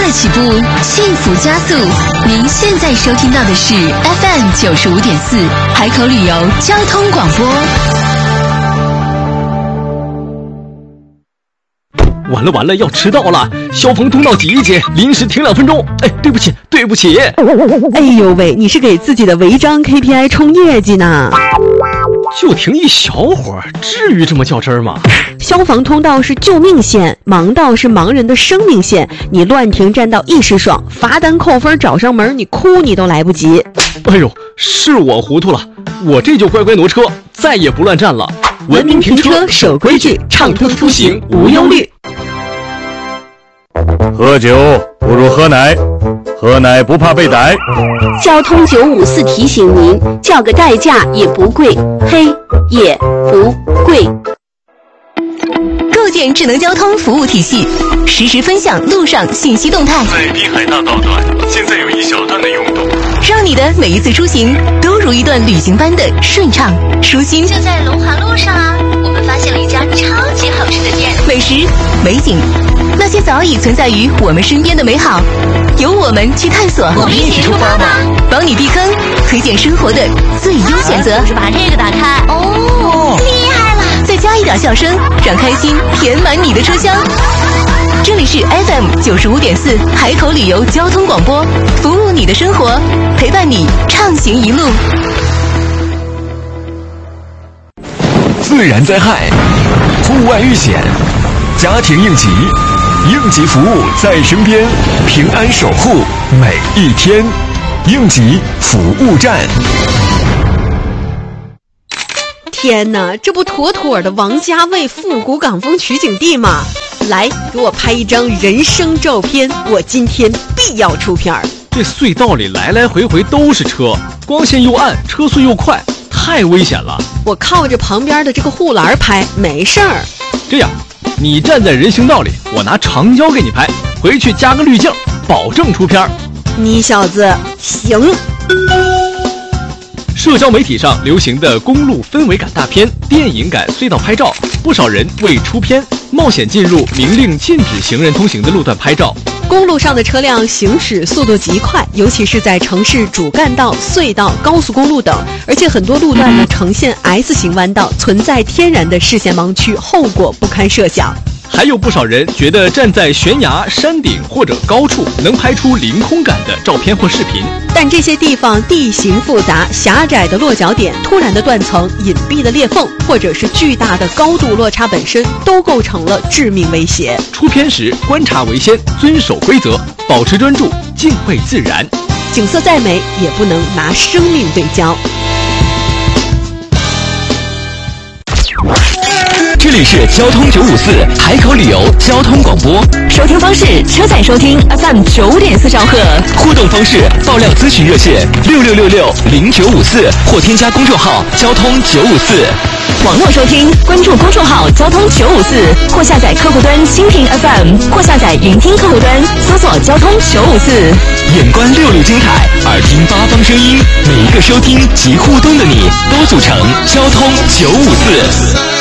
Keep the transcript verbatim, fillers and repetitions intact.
乐起步，幸福加速。您现在收听到的是 F M 九十五点四海口旅游交通广播。 完了完了，要迟到了！消防通道挤一挤，临时停两分钟。哎，对不起，对不起。 哎呦喂，你是给自己的违章 K P I 冲业绩呢？ 就停一小会儿，至于这么较真儿吗？ 消防通道是救命线，盲道是盲人的生命线。你乱停占道一时爽，罚单扣分找上门，你哭你都来不及。 哎呦，是我糊涂了，我这就乖乖挪车，再也不乱站了。 文明停车，守规矩，畅通出行无忧虑。 喝酒不如喝奶，喝奶不怕被逮。 交通九五四提醒您，叫个代驾也不贵，嘿，也不贵。 构建智能交通服务体系，实时分享路上信息动态。 在滨海大道段，现在有一小段的拥堵， 让你的每一次出行都如一段旅行般的顺畅舒心。 就在龙华路上啊，我们发现了一家超级好吃的店， 美食、美景，那些早已存在于我们身边的美好，由我们去探索。 我们一起出发吧！ 帮你避坑，推荐生活的最优选择。 就是把这个打开哦，厉害了！ 再加一点笑声，让开心填满你的车厢。这里是 F M 九十五点四海口旅游交通广播，服务你的生活，陪伴你畅行一路。 自然灾害、户外遇险、家庭应急，应急服务在身边，平安守护每一天。应急服务站。 天哪，这不妥妥的王家卫复古港风取景地吗？来，给我拍一张人生照片，我今天必要出片儿。 这隧道里来来回回都是车，光线又暗，车速又快，太危险了。 我靠着旁边的这个护栏拍，没事儿。 这样，你站在人行道里，我拿长焦给你拍，回去加个滤镜，保证出片儿。 你小子行。 社交媒体上流行的公路氛围感大片、电影感隧道拍照，不少人为出片冒险进入明令禁止行人通行的路段拍照。 公路上的车辆行驶速度极快，尤其是在城市主干道、隧道、高速公路等，而且很多路段呢呈现 S 型弯道，存在天然的视线盲区，后果不堪设想。 还有不少人觉得站在悬崖、山顶或者高处能拍出凌空感的照片或视频， 但这些地方地形复杂，狭窄的落脚点、突然的断层、隐蔽的裂缝，或者是巨大的高度落差本身，都构成了致命威胁。 出片时观察为先，遵守规则，保持专注，敬畏自然。 景色再美，也不能拿生命对焦。 这里是交通九五四海口旅游交通广播， 收听方式：车载收听 F M 九点四兆赫。 互动方式：爆料咨询热线六六六六零九五四，或添加公众号交通九五四。 网络收听，关注公众号交通九五四，或下载客户端蜻蜓 F M， 或下载云听客户端，搜索交通九五四。 眼观六路精彩，耳听八方声音，每一个收听及互动的你，都组成交通九五四。